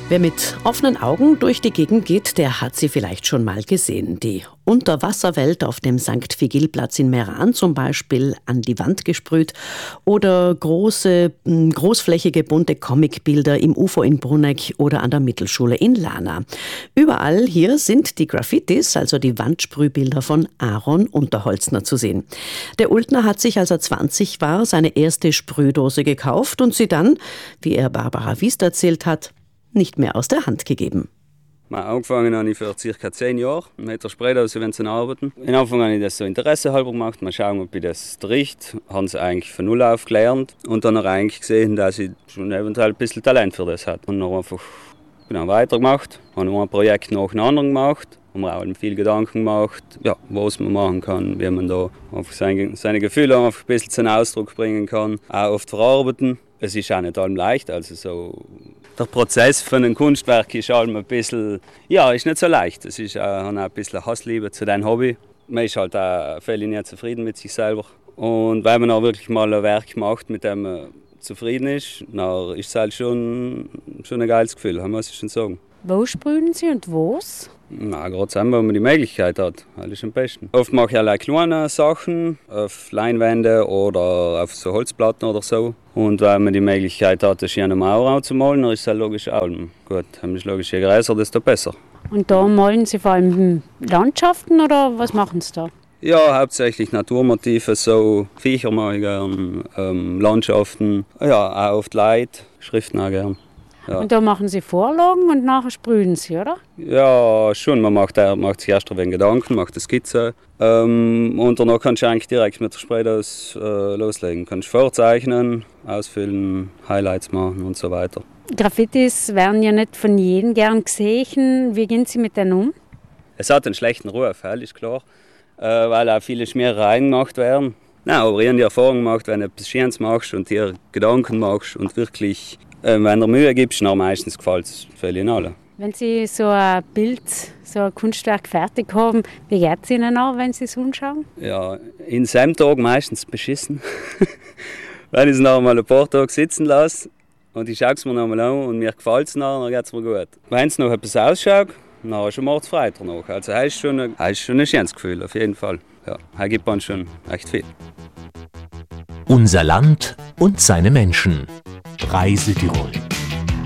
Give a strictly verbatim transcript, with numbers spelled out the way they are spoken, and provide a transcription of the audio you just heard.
Wer mit offenen Augen durch die Gegend geht, der hat sie vielleicht schon mal gesehen. Die Unterwasserwelt auf dem Sankt Vigilplatz in Meran zum Beispiel an die Wand gesprüht oder große, großflächige bunte Comicbilder im U F O in Bruneck oder an der Mittelschule in Lana. Überall hier sind die Graffitis, also die Wandsprühbilder von Aaron Unterholzner zu sehen. Der Ultner hat sich, als er zwanzig war, seine erste Sprühdose gekauft und sie dann, wie er Barbara Wiest erzählt hat, nicht mehr aus der Hand gegeben. Angefangen habe ich vor ca. zehn Jahren mit der Spraydose zu arbeiten. Am Anfang habe ich das so Interesse halber gemacht, mal schauen, ob ich das riecht. Haben es eigentlich von null auf gelernt und dann habe ich eigentlich gesehen, dass ich schon eventuell ein bisschen Talent für das hatte. Und dann einfach genau, weitergemacht, habe ein Projekt nach dem anderen gemacht. Haben mir auch viel Gedanken gemacht, ja, was man machen kann, wie man da einfach seine, seine Gefühle einfach ein bisschen zum Ausdruck bringen kann, auch oft verarbeiten. Es ist auch nicht allem leicht, also so der Prozess von einem Kunstwerk ist allem ein bisschen, ja, ist nicht so leicht. Es ist auch, auch ein bisschen Hassliebe zu deinem Hobby. Man ist halt auch völlig nicht zufrieden mit sich selber. Und wenn man auch wirklich mal ein Werk macht, mit dem man zufrieden ist, dann ist es halt schon, schon ein geiles Gefühl, muss ich schon sagen. Wo sprühen Sie und was? Na, gerade zusammen, wo man die Möglichkeit hat. Das ist am besten. Oft mache ich auch kleine Sachen auf Leinwände oder auf so Holzplatten oder so. Und wenn man die Möglichkeit hat, eine schöne Mauer zu malen, dann ist es halt logisch auch gut. Wenn man logisch je größer, desto besser. Und da malen Sie vor allem Landschaften oder was machen Sie da? Ja, hauptsächlich Naturmotive, so Viecher mache ich gern, ähm, Landschaften, ja, auch oft Leute, Schriften auch gern. Ja. Und da machen Sie Vorlagen und nachher sprühen Sie, oder? Ja, schon. Man macht, macht sich erst ein wenig Gedanken, macht eine Skizze. Ähm, und danach kannst du eigentlich direkt mit der Spraydose äh, loslegen. Du kannst vorzeichnen, ausfüllen, Highlights machen und so weiter. Graffitis werden ja nicht von jedem gern gesehen. Wie gehen Sie mit denen um? Es hat einen schlechten Ruf, ist klar, äh, weil auch viele Schmierereien gemacht werden. Nein, aber ich habe die Erfahrung gemacht, wenn du etwas Schönes machst und dir Gedanken machst und wirklich, äh, wenn du Mühe gibst, dann meistens gefällt es völlig allen. Wenn Sie so ein Bild, so ein Kunstwerk fertig haben, wie geht es Ihnen an, wenn Sie es anschauen? Ja, in seinem Tag meistens beschissen. Wenn ich es noch mal ein paar Tage sitzen lasse und ich schaue es mir noch mal an und mir gefällt es noch, dann geht es mir gut. Wenn es noch etwas ausschaut, dann ist es mordsfrei danach. Also das ist schon ein, das ist schon ein schönes Gefühl, auf jeden Fall. Ja, da gibt man schon echt viel. Unser Land und seine Menschen. Reise Tirol.